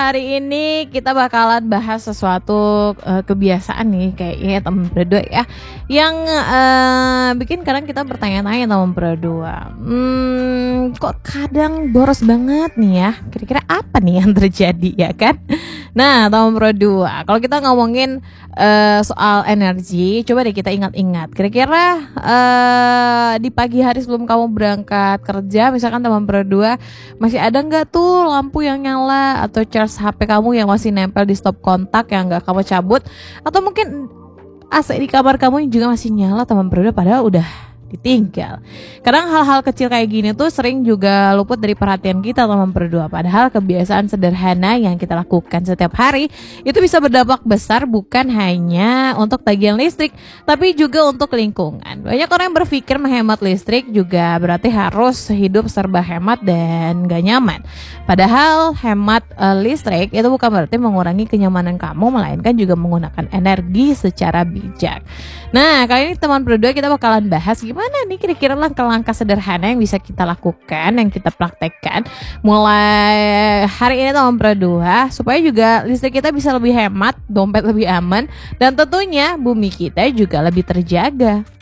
hari ini kita bakalan bahas sesuatu kebiasaan nih kayaknya teman berdua ya, yang bikin kadang kita bertanya-tanya teman berdua, kok kadang boros banget nih ya, kira-kira apa nih yang terjadi ya kan? Nah teman berdua, kalau kita ngomongin soal energi, coba deh kita ingat-ingat, kira-kira di pagi hari sebelum kamu berangkat kerja, misalkan teman berdua, masih ada nggak tuh lampu yang nyala atau charge HP kamu yang masih nempel di stop kontak yang nggak kamu cabut, atau mungkin AC di kamar kamu yang juga masih nyala teman berdua padahal udah ditinggal. Kadang hal-hal kecil kayak gini tuh sering juga luput dari perhatian kita teman berdua, padahal kebiasaan sederhana yang kita lakukan setiap hari itu bisa berdampak besar bukan hanya untuk tagihan listrik tapi juga untuk lingkungan. Banyak orang yang berpikir menghemat listrik juga berarti harus hidup serba hemat dan gak nyaman, padahal hemat listrik itu bukan berarti mengurangi kenyamanan kamu, melainkan juga menggunakan energi secara bijak. Nah kali ini teman berdua kita bakalan bahas gimana nih kira-kira langkah-langkah sederhana yang bisa kita lakukan, yang kita praktekkan mulai hari ini teman berdua, supaya juga listrik kita bisa lebih hemat, dompet lebih aman, dan tentunya bumi kita juga lebih terjaga.